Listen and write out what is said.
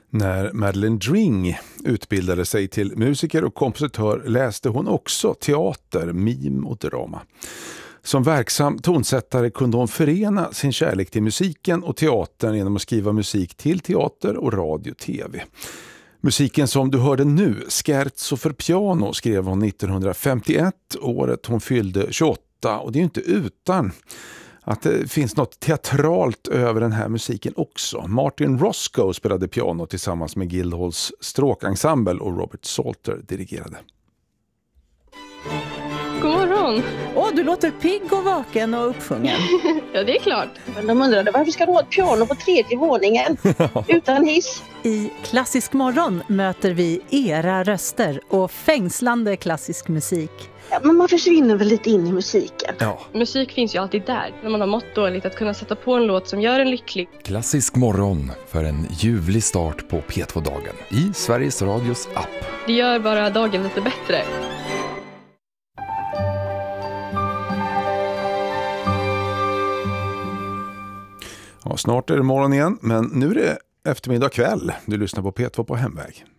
När Madeleine Dring utbildade sig till musiker och kompositör läste hon också teater, mim och drama. Som verksam tonsättare kunde hon förena sin kärlek till musiken och teatern genom att skriva musik till teater och radio och tv. Musiken som du hörde nu, Scherzo för piano, skrev hon 1951, året hon fyllde 28, och det är ju inte utan att det finns något teatralt över den här musiken också. Martin Roscoe spelade piano tillsammans med Guildhalls stråkensemble och Robert Salter dirigerade. God morgon! Du låter pigg och vaken och uppsjungen. Ja, det är klart. Men de undrade varför ska du ha ett piano på 3:e våningen utan hiss? I Klassisk morgon möter vi era röster och fängslande klassisk musik. Ja, men man försvinner väl lite in i musiken. Ja. Musik finns ju alltid där. När man har mått dåligt, att kunna sätta på en låt som gör en lycklig. Klassisk morgon för en ljuvlig start på P2-dagen i Sveriges Radios app. Det gör bara dagen lite bättre. Ja, snart är det morgon igen, men nu är det eftermiddag kväll. Du lyssnar på P2 på Hemväg.